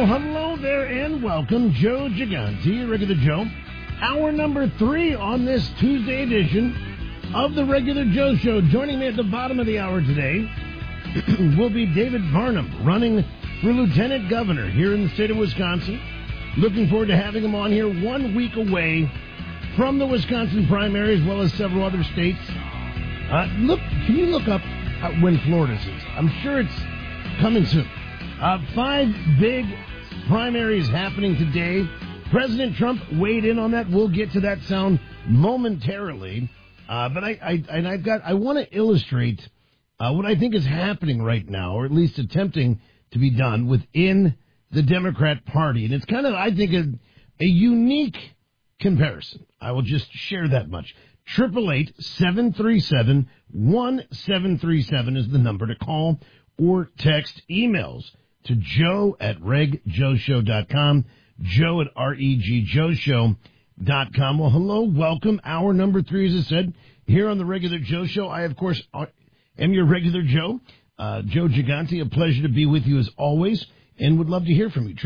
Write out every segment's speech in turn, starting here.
Well, hello there and welcome. Joe Gigante, Regular Joe. Hour number 3 on this Tuesday edition of the Regular Joe Show. Joining me at the bottom of the hour today will be David Varnum, running for Lieutenant Governor here in the state of Wisconsin. Looking forward to having him on here 1 week away from the Wisconsin primary as well as several other states. Can you look up when Florida's is? I'm sure it's coming soon. 5 big primaries happening today. President Trump weighed in on that. We'll get to that sound momentarily. But I want to illustrate what I think is happening right now, or at least attempting to be done within the Democrat Party. And it's kind of, I think, a unique comparison. I will just share that much. 888-737-1737 is the number to call or text. Emails to joe@regjoeshow.com, joe@regjoeshow.com. Well, hello, welcome. Hour number 3, as I said, here on the Regular Joe Show. I, of course, am your Regular Joe, Joe Gigante. A pleasure to be with you as always, and would love to hear from you.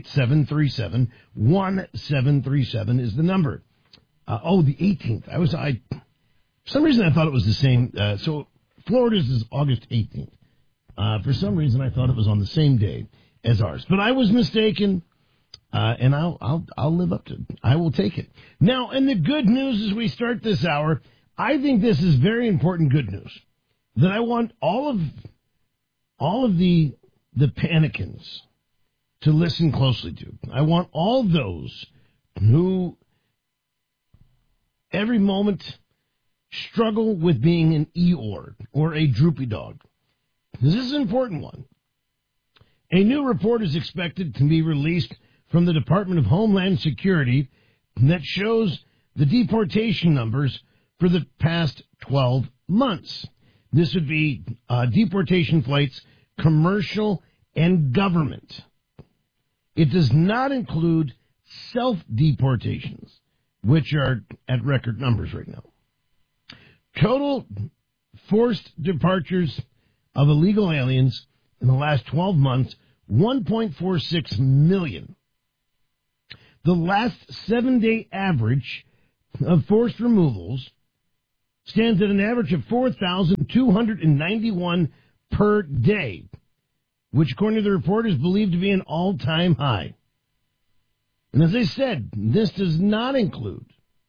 888-737-1737 is the number. The 18th. For some reason I thought it was the same. So Florida's is August 18th. For some reason, I thought it was on the same day as ours, but I was mistaken, and I'll live up to it. I will take it. Now, and the good news as we start this hour, I think this is very important good news that I want all of the panicans to listen closely to. I want all those who every moment struggle with being an Eeyore or a droopy dog. This is an important one. A new report is expected to be released from the Department of Homeland Security that shows the deportation numbers for the past 12 months. This would be deportation flights, commercial and government. It does not include self-deportations, which are at record numbers right now. Total forced departures of illegal aliens in the last 12 months, 1.46 million. The last 7-day average of forced removals stands at an average of 4,291 per day, which, according to the report, is believed to be an all-time high. And as I said, this does not include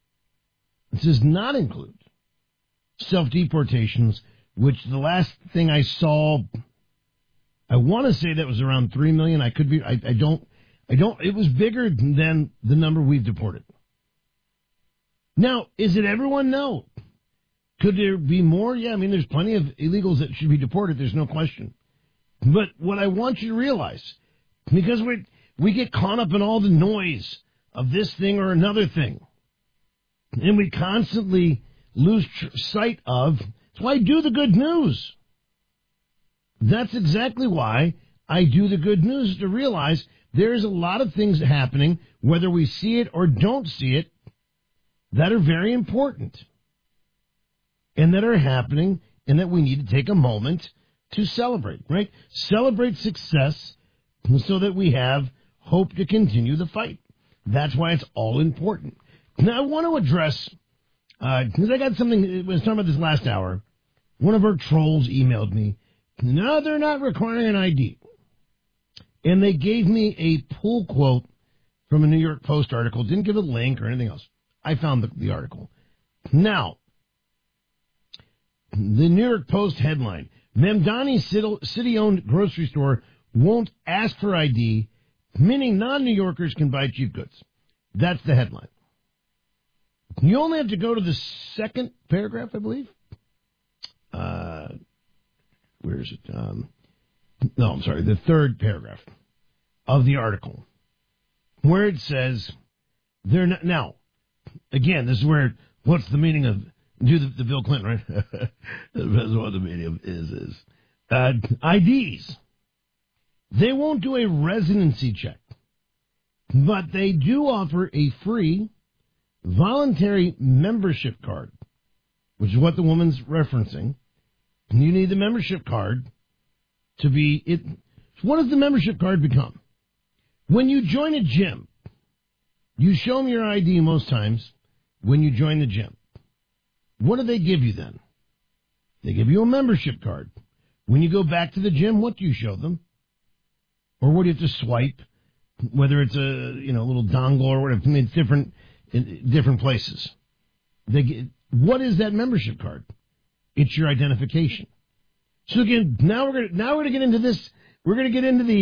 self-deportations, which the last thing I saw, I want to say that was around 3 million. I could be, I don't, it was bigger than the number we've deported. Now, is it everyone? No. Could there be more? Yeah, I mean, there's plenty of illegals that should be deported. There's no question. But what I want you to realize, because we get caught up in all the noise of this thing or another thing, and we constantly lose sight of, that's why I do the good news. That's exactly why I do the good news, to realize there's a lot of things happening, whether we see it or don't see it, that are very important and that are happening, and that we need to take a moment to celebrate, right? Celebrate success so that we have hope to continue the fight. That's why it's all important. Now, I want to address, because I got something, I was talking about this last hour. One of our trolls emailed me, no, they're not requiring an ID. And they gave me a pull quote from a New York Post article. Didn't give a link or anything else. I found the article. Now, the New York Post headline, Mamdani city-owned grocery store won't ask for ID, meaning non-New Yorkers can buy cheap goods. That's the headline. You only have to go to the second paragraph, I believe. Where is it? The third paragraph of the article, where it says they're not. Now, again, this is where, what's the meaning of, do the Bill Clinton, right? That's what the meaning of is. IDs. They won't do a residency check, but they do offer a free voluntary membership card, which is what the woman's referencing. You need the membership card to be it. What does the membership card become? When you join a gym, you show them your ID most times when you join the gym. What do they give you then? They give you a membership card. When you go back to the gym, what do you show them? Or what do you have to swipe? Whether it's a little dongle or whatever, it's different in different places. What is that membership card? It's your identification. So again, now we're gonna get into this. We're gonna get into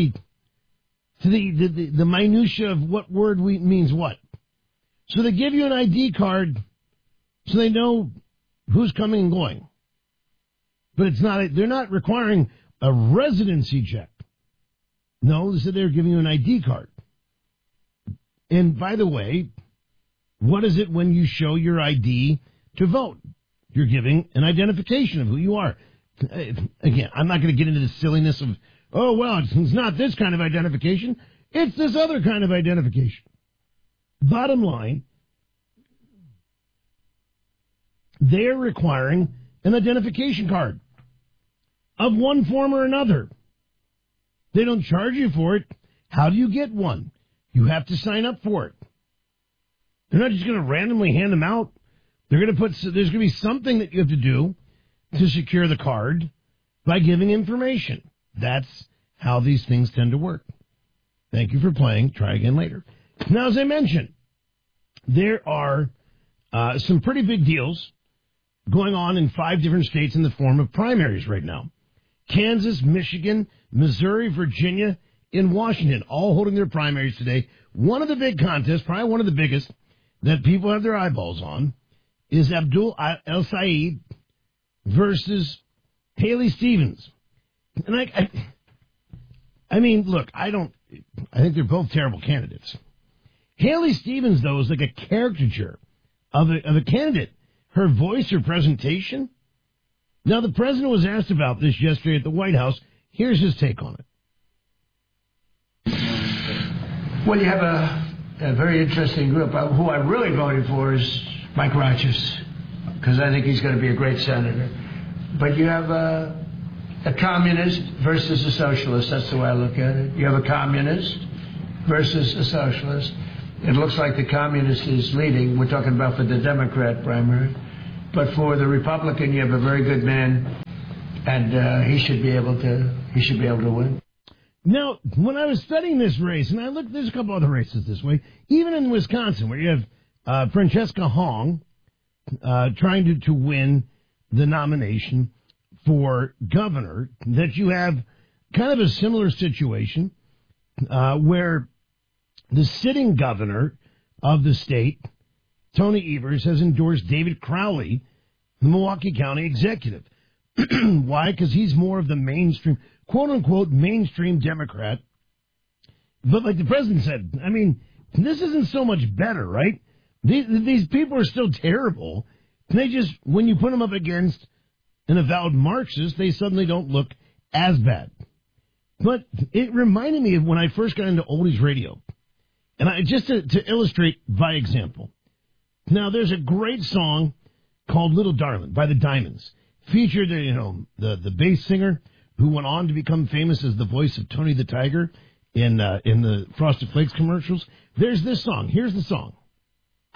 the minutia of what word means what. So they give you an ID card so they know who's coming and going. But they're not requiring a residency check. No, they're giving you an ID card. And by the way, what is it when you show your ID to vote? You're giving an identification of who you are. Again, I'm not going to get into the silliness of, it's not this kind of identification. It's this other kind of identification. Bottom line, they're requiring an identification card of one form or another. They don't charge you for it. How do you get one? You have to sign up for it. They're not just going to randomly hand them out. There's going to be something that you have to do to secure the card by giving information. That's how these things tend to work. Thank you for playing. Try again later. Now, as I mentioned, there are some pretty big deals going on in 5 different states in the form of primaries right now. Kansas, Michigan, Missouri, Virginia, and Washington, all holding their primaries today. One of the big contests, probably one of the biggest, that people have their eyeballs on, is Abdul El-Sayed versus Haley Stevens. And I mean, look, I think they're both terrible candidates. Haley Stevens, though, is like a caricature of a candidate. Her voice, her presentation. Now, the president was asked about this yesterday at the White House. Here's his take on it. Well, you have a very interesting group. Who I really voted for is Mike Rogers, because I think he's going to be a great senator. But you have a communist versus a socialist. That's the way I look at it. You have a communist versus a socialist. It looks like the communist is leading. We're talking about for the Democrat primary. But for the Republican, you have a very good man, and he should be able to win. Now, when I was studying this race, and I looked, there's a couple other races this way, even in Wisconsin, where you have Francesca Hong trying to win the nomination for governor, that you have kind of a similar situation where the sitting governor of the state, Tony Evers, has endorsed David Crowley, the Milwaukee County executive. Why? Because he's more of the mainstream, quote-unquote, mainstream Democrat. But like the president said, I mean, this isn't so much better, right? These people are still terrible. They just, when you put them up against an avowed Marxist, they suddenly don't look as bad. But it reminded me of when I first got into oldies radio. And just to illustrate by example. Now, there's a great song called Little Darling by the Diamonds. Featured, the bass singer who went on to become famous as the voice of Tony the Tiger in the Frosted Flakes commercials. There's this song. Here's the song.